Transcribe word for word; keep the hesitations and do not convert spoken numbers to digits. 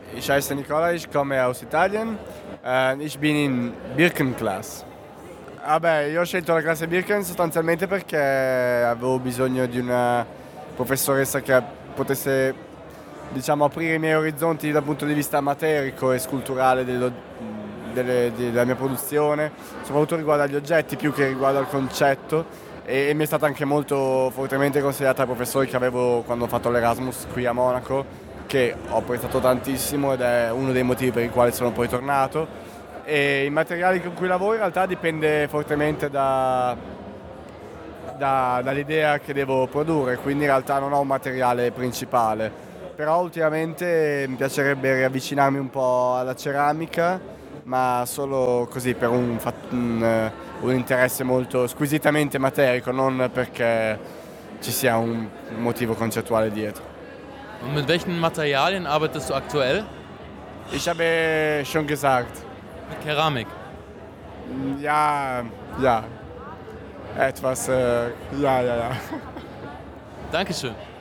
Ich heiße Nicola, ich komme aus Italien. Eh, ich bin in Birken-Class. Vabbè, io ho scelto la classe Birken sostanzialmente perché avevo bisogno di una professoressa che potesse, diciamo, aprire i miei orizzonti dal punto di vista materico e sculturale dello, delle, della mia produzione, soprattutto riguardo agli oggetti più che riguardo al concetto, e, e mi è stata anche molto fortemente consigliata dai professori che avevo quando ho fatto l'Erasmus qui a Monaco, che ho apprezzato tantissimo ed è uno dei motivi per i quali sono poi tornato. E i materiali con cui lavoro in realtà dipende fortemente da, da, dall'idea che devo produrre, quindi in realtà non ho un materiale principale, però ultimamente mi piacerebbe riavvicinarmi un po' alla ceramica, ma solo così per un, un, un interesse molto squisitamente materico, non perché ci sia un motivo concettuale dietro. Und mit welchen Materialien arbeitest du aktuell? Ich habe schon gesagt. Mit Keramik. Ja, ja. Etwas, äh, ja, ja, ja. Dankeschön.